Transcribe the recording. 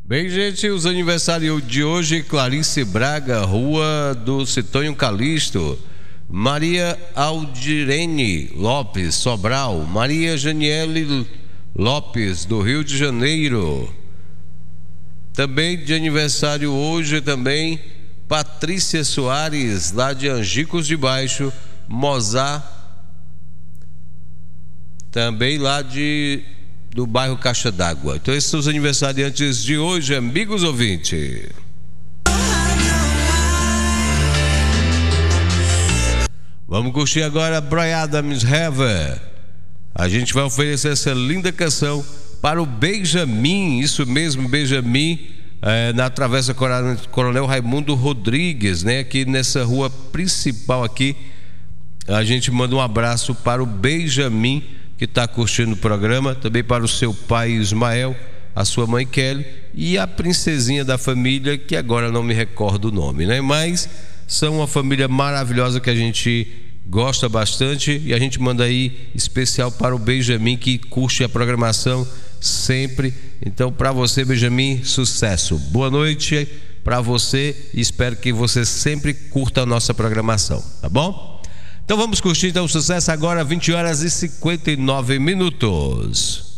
Bem, gente, os aniversários de hoje: Clarice Braga, Rua do Citonho Calixto, Maria Aldirene Lopes, Sobral, Maria Janiele Lopes, do Rio de Janeiro. Também de aniversário hoje também Patrícia Soares, lá de Angicos de Baixo, Mozart, também lá do bairro Caixa d'Água. Então esses são os aniversariantes de hoje, amigos ouvintes. Vamos curtir agora Bryan Adams Heather. A gente vai oferecer essa linda canção para o Benjamin, isso mesmo, Benjamin, na Travessa Coronel Raimundo Rodrigues, né? Aqui nessa rua principal aqui. A gente manda um abraço para o Benjamin, que está curtindo o programa, também para o seu pai Ismael, a sua mãe Kelly e a princesinha da família, que agora não me recordo o nome, né? Mas são uma família maravilhosa que a gente gosta bastante, e a gente manda aí especial para o Benjamin, que curte a programação sempre. Então, para você, Benjamin, sucesso, boa noite para você, e espero que você sempre curta a nossa programação, tá bom? Então vamos curtir então o sucesso agora, 20 horas e 59 minutos.